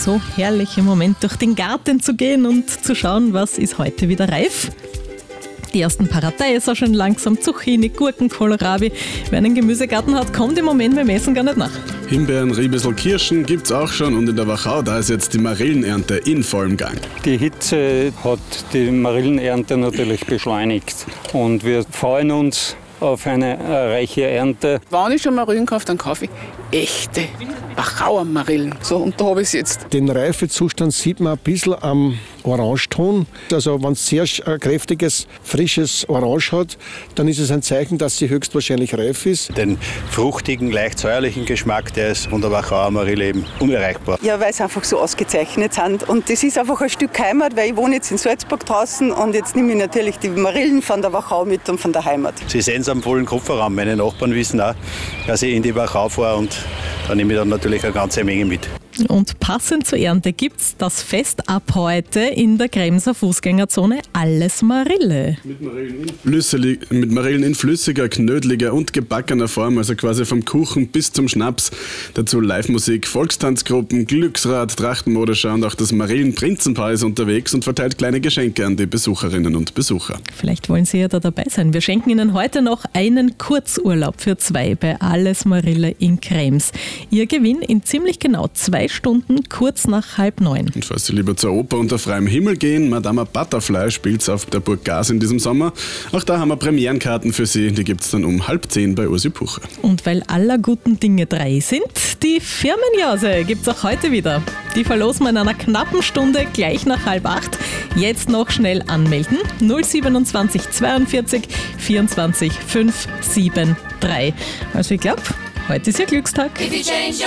so herrlich im Moment durch den Garten zu gehen und zu schauen, was ist heute wieder reif. Die ersten Paradeis auch schon langsam, Zucchini, Gurken, Kohlrabi. Wer einen Gemüsegarten hat, kommt im Moment beim Essen gar nicht nach. Himbeeren, Riebissel, Kirschen gibt's auch schon und in der Wachau, da ist jetzt die Marillenernte in vollem Gang. Die Hitze hat die Marillenernte natürlich beschleunigt und wir freuen uns auf eine reiche Ernte. Wenn ich schon Marillen kaufe, dann kaufe ich echte Wachauer Marillen. So, und da habe ich es jetzt. Den Reifezustand sieht man ein bisschen am Orangeton. Also wenn es sehr kräftiges, frisches Orange hat, dann ist es ein Zeichen, dass sie höchstwahrscheinlich reif ist. Den fruchtigen, leicht säuerlichen Geschmack, der ist von der Wachauer Marille eben unerreichbar. Ja, weil sie einfach so ausgezeichnet sind. Und das ist einfach ein Stück Heimat, weil ich wohne jetzt in Salzburg draußen und jetzt nehme ich natürlich die Marillen von der Wachau mit und von der Heimat. Sie sehen es am vollen Kupferraum. Meine Nachbarn wissen auch, dass ich in die Wachau fahre und da nehme ich dann natürlich eine ganze Menge mit. Und passend zur Ernte gibt's das Fest ab heute in der Kremser Fußgängerzone Alles Marille. Mit Marillen in flüssiger, knödeliger und gebackener Form, also quasi vom Kuchen bis zum Schnaps. Dazu Live-Musik, Volkstanzgruppen, Glücksrad, Trachtenmodescher und auch das Marillenprinzenpaar ist unterwegs und verteilt kleine Geschenke an die Besucherinnen und Besucher. Vielleicht wollen Sie ja da dabei sein. Wir schenken Ihnen heute noch einen Kurzurlaub für 2 bei Alles Marille in Krems. Ihr Gewinn in ziemlich genau 2 Stunden, kurz nach 8:30. Und falls Sie lieber zur Oper unter freiem Himmel gehen, Madame Butterfly spielt auf der Burg Gas in diesem Sommer. Auch da haben wir Premierenkarten für Sie, die gibt's dann um 9:30 bei Ursi Pucher. Und weil aller guten Dinge 3 sind, die Firmenjause gibt's auch heute wieder. Die verlosen wir in einer knappen Stunde gleich nach 7:30. Jetzt noch schnell anmelden. 027 42 24 573. Also ich glaube, heute ist Ihr Glückstag.